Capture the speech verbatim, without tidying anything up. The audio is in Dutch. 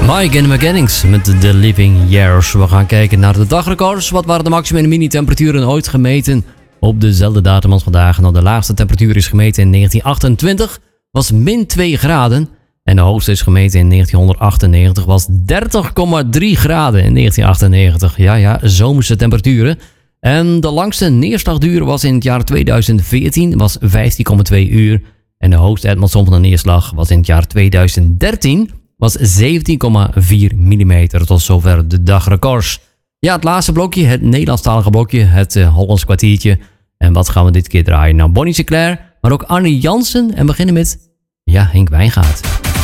Mike and Mechanics met The Living Years. We gaan kijken naar de dagrecords. Wat waren de maximum en mini-temperaturen ooit gemeten op dezelfde datum als vandaag? Nou, de laagste temperatuur is gemeten in negentien achtentwintig, was min twee graden. En de hoogste is gemeten in negentien achtennegentig, was dertig komma drie graden in negentien achtennegentig. Ja, ja, zomerse temperaturen. En de langste neerslagduur was in het jaar tweeduizend veertien, was vijftien komma twee uur. En de hoogste uitmaatsom van de neerslag was in het jaar tweeduizend dertien, was zeventien komma vier millimeter. Tot zover de dagrecords. Ja, het laatste blokje, het Nederlandstalige blokje, het uh, Hollands kwartiertje. En wat gaan we dit keer draaien? Nou, Bonnie Sinclair, maar ook Arne Jansen. En beginnen met, ja, Henk Wijngaard.